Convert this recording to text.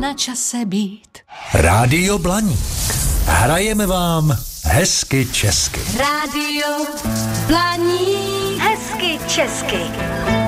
na čase být. Rádio Blaník. Hrajeme vám hezky česky. Rádio Blaník. Hezky česky.